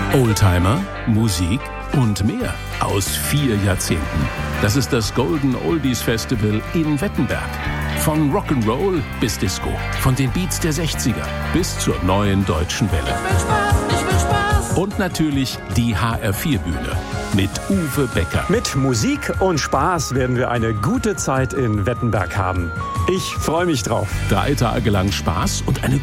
Oldtimer, Musik und mehr aus 4 Jahrzehnten. Das ist das Golden Oldies Festival in Wettenberg. Von Rock'n'Roll bis Disco, von den Beats der 60er bis zur neuen deutschen Welle. Ich will Spaß. Und natürlich die HR4-Bühne mit Uwe Becker. Mit Musik und Spaß werden wir eine gute Zeit in Wettenberg haben. Ich freue mich drauf. 3 Tage lang Spaß und eine